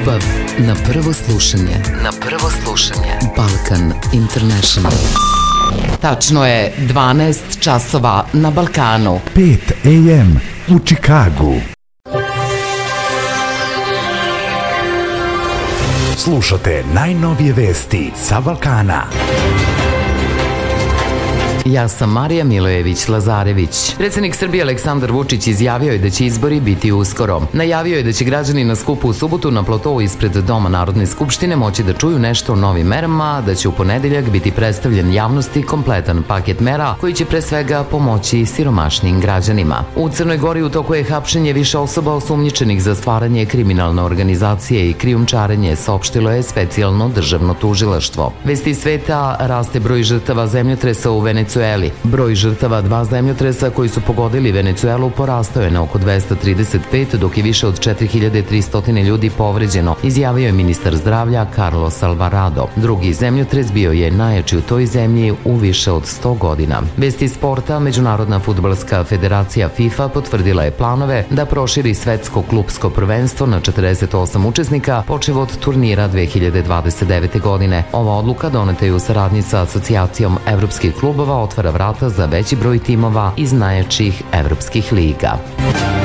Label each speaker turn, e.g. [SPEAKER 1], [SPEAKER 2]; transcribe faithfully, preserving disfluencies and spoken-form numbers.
[SPEAKER 1] Ljubav na prvo slušanje. Na prvo slušanje. Balkan International. Tačno je dvanaest časova na Balkanu.
[SPEAKER 2] pet a m u Čikagu. Slušate najnovije vesti sa Balkana.
[SPEAKER 1] Ja sam Marija Milojević-Lazarević. Predsjednik Srbije Aleksandar Vučić izjavio je da će izbori biti uskoro. Najavio je da će građani na skupu u subotu na plotou ispred Doma Narodne skupštine moći da čuju nešto o novim merama, da će u ponedeljak biti predstavljen javnosti kompletan paket mera koji će pre svega pomoći siromašnim građanima. U Crnoj Gori u toku je hapšenje više osoba osumnjičenih za stvaranje kriminalne organizacije i krijumčarenje, saopštilo je specijalno državno tužilaštvo. Vesti sveta: raste broj žrtava zemljotresa u Venecueli. Broj žrtava dva zemljotresa koji su pogodili Venecuelu porastao je na oko dvesta trideset pet, dok je više od četiri hiljade tristo ljudi povređeno, izjavio je ministar zdravlja Carlos Alvarado. Drugi zemljotres bio je najjači u toj zemlji u više od sto godina. Vesti sporta: Međunarodna fudbalska federacija FIFA potvrdila je planove da proširi svetsko klupsko prvenstvo na četrdeset osam učesnika počev od turnira dve hiljade dvadeset devete. godine. Ova odluka doneta je u saradnji sa Asocijacijom evropskih klubova, otvara vrata za veći broj timova iz najjačih evropskih liga.